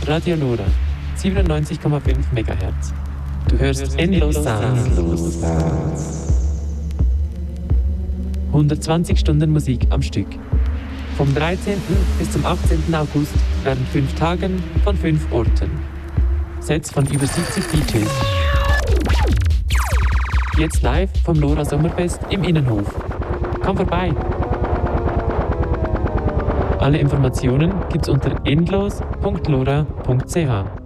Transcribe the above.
Radio Lora, 97,5 MHz. Du hörst Endlos Sounds. 120 Stunden Musik am Stück. Vom 13. bis zum 18. August während 5 Tagen von 5 Orten. Sets von über 70 DJs. Jetzt live vom Lora Sommerfest im Innenhof. Komm vorbei! Alle Informationen gibt's unter endlos.lora.ch.